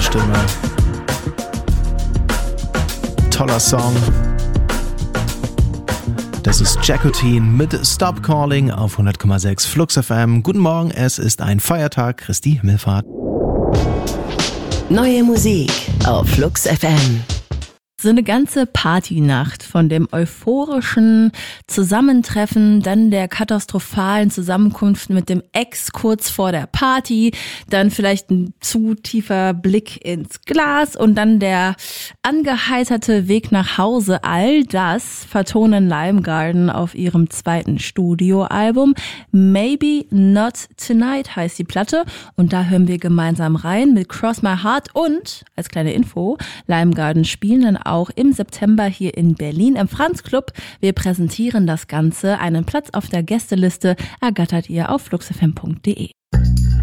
Stimme. Toller Song. Das ist Jacotine mit Stop Calling auf 100,6 Flux FM. Guten Morgen, es ist ein Feiertag, Christi Himmelfahrt. Neue Musik auf Flux FM. So eine ganze Partynacht von dem euphorischen Zusammentreffen, dann der katastrophalen Zusammenkunft mit dem Ex kurz vor der Party, dann vielleicht ein zu tiefer Blick ins Glas und dann der angeheiterte Weg nach Hause. All das vertonen Lime Garden auf ihrem zweiten Studioalbum. Maybe Not Tonight heißt die Platte und da hören wir gemeinsam rein mit Cross My Heart und, als kleine Info, Lime Garden spielen dann auch im September hier in Berlin im Franz Club. Wir präsentieren das Ganze. Einen Platz auf der Gästeliste ergattert ihr auf fluxfm.de.